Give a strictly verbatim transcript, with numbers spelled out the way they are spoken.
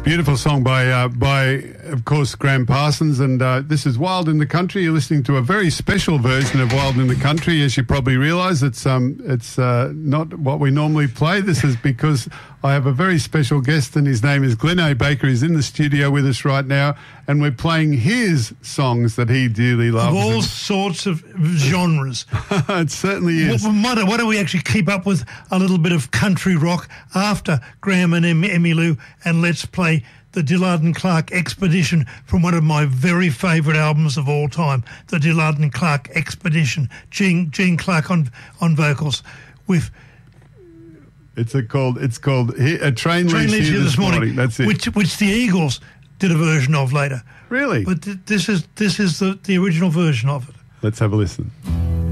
Beautiful song by, uh, by of course, Graham Parsons, and uh, this is Wild in the Country. You're listening to a very special version of Wild in the Country, as you probably realise. It's um, it's uh, not what we normally play. This is because I have a very special guest, and his name is Glenn A. Baker. He's in the studio with us right now, and we're playing his songs that he dearly loves. Of all sorts of genres. It certainly is. Well, why, don't, why don't we actually keep up with a little bit of country rock after Graham and em- Emmylou, and let's play the Dillard and Clark Expedition from one of my very favourite albums of all time, the Dillard and Clark Expedition. Gene, Gene Clark on on vocals with... It's a called. It's called A Train, Train Leaves Here This morning. morning. That's it. Which, which the Eagles did a version of later. Really? But th- this is this is the, the original version of it. Let's have a listen.